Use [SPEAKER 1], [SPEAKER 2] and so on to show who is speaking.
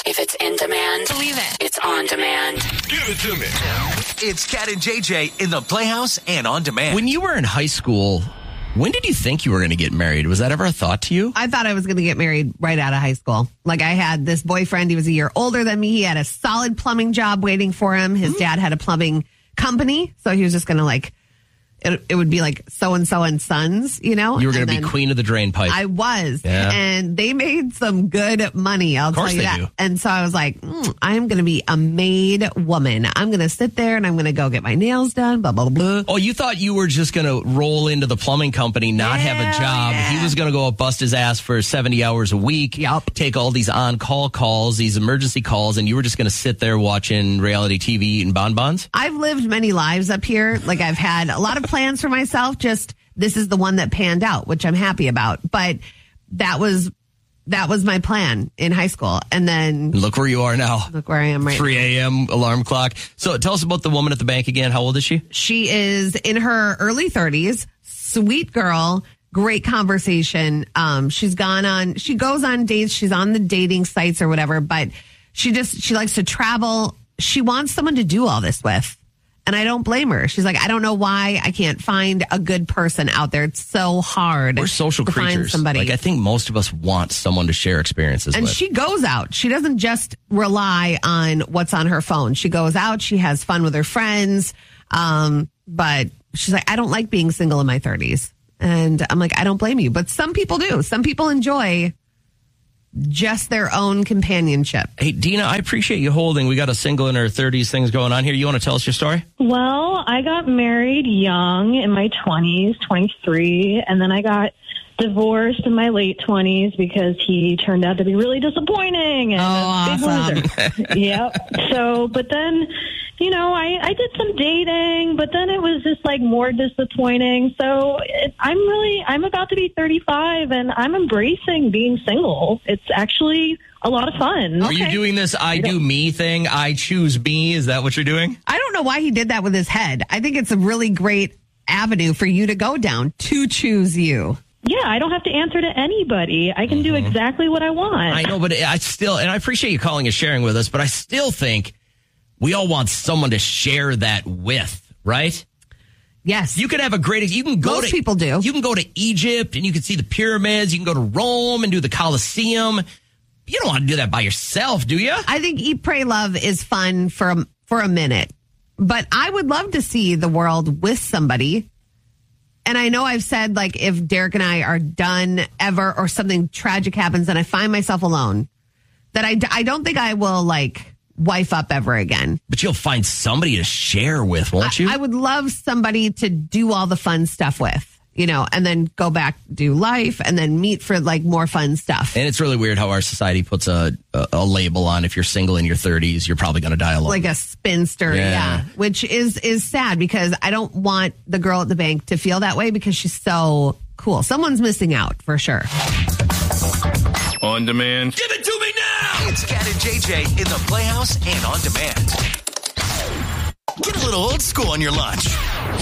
[SPEAKER 1] If it's in demand,
[SPEAKER 2] Believe it.
[SPEAKER 1] It's on demand.
[SPEAKER 3] Give it to me.
[SPEAKER 4] It's Cat and JJ in the Playhouse and on demand.
[SPEAKER 5] When you were in high school, when did you think you were going to get married? Was that ever a thought to you?
[SPEAKER 6] I thought I was going to get married right out of high school. Like, I had this boyfriend. He was a year older than me. He had a solid plumbing job waiting for him. His dad had a plumbing company. So he was just going to it would be like so-and-so and sons, you know?
[SPEAKER 5] You were going to be queen of the drain pipe.
[SPEAKER 6] I was.
[SPEAKER 5] Yeah.
[SPEAKER 6] And they made some good money, I'll tell you that.
[SPEAKER 5] Do.
[SPEAKER 6] And so I was like, I'm going to be a made woman. I'm going to sit there and I'm going to go get my nails done, blah, blah, blah.
[SPEAKER 5] Oh, you thought you were just going to roll into the plumbing company, not have a job.
[SPEAKER 6] Yeah.
[SPEAKER 5] He was going to go up, bust his ass for 70 hours a week, take all these on-call calls, these emergency calls, and you were just going to sit there watching reality TV eating bonbons?
[SPEAKER 6] I've lived many lives up here. Like, I've had a lot of plans for myself. Just this is the one that panned out, which I'm happy about. But that was my plan in high school. And then
[SPEAKER 5] look where you are now.
[SPEAKER 6] Look where I am right
[SPEAKER 5] 3 a.m. alarm clock. So tell us about the woman at the bank again. How old is she?
[SPEAKER 6] She is in her early 30s. Sweet girl. Great conversation. She goes on dates. She's on the dating sites or whatever, but she likes to travel. She wants someone to do all this with. And I don't blame her. She's like, I don't know why I can't find a good person out there. It's so hard.
[SPEAKER 5] We're social
[SPEAKER 6] to
[SPEAKER 5] creatures.
[SPEAKER 6] find somebody.
[SPEAKER 5] Like, I think most of us want someone to share experiences
[SPEAKER 6] and
[SPEAKER 5] with.
[SPEAKER 6] she goes out. She doesn't just rely on what's on her phone. She goes out. She has fun with her friends. But she's like, I don't like being single in my 30s. And I'm like, I don't blame you. But some people do. Some people enjoy just their own companionship.
[SPEAKER 5] Hey, Dina, I appreciate you holding. We got a single in her 30s things going on here. You want to tell us your story?
[SPEAKER 7] Well, I got married young in my 20s, 23, and then I got divorced in my late 20s because he turned out to be really disappointing and a big loser. Yep. So, but then, you know, I did some dating, but then it was just like more disappointing. So I'm about to be 35 and I'm embracing being single. It's actually a lot of fun.
[SPEAKER 5] Are you doing this I do me thing? I choose me? Is that what you're doing?
[SPEAKER 6] I don't know why he did that with his head. I think it's a really great avenue for you to go down to choose you.
[SPEAKER 7] Yeah, I don't have to answer to anybody. I can do exactly what I want.
[SPEAKER 5] I know, but and I appreciate you calling and sharing with us, but I still think we all want someone to share that with, right?
[SPEAKER 6] Yes.
[SPEAKER 5] You can have most
[SPEAKER 6] people do.
[SPEAKER 5] You can go to Egypt and you can see the pyramids. You can go to Rome and do the Colosseum. You don't want to do that by yourself, do you?
[SPEAKER 6] I think Eat, Pray, Love is fun for a minute, but I would love to see the world with somebody. And I know I've said, like, if Derek and I are done ever or something tragic happens and I find myself alone, that I don't think I will, like, wife up ever again.
[SPEAKER 5] But you'll find somebody to share with, won't you?
[SPEAKER 6] I would love somebody to do all the fun stuff with, you know, and then go back, do life, and then meet for, like, more fun stuff.
[SPEAKER 5] And it's really weird how our society puts a label on if you're single in your 30s, you're probably going to die alone.
[SPEAKER 6] Like a spinster, yeah. Which is sad because I don't want the girl at the bank to feel that way because she's so cool. Someone's missing out, for sure.
[SPEAKER 3] On demand.
[SPEAKER 4] Give it to me now! It's Cat and JJ in the Playhouse and on demand. Get a little old school on your lunch.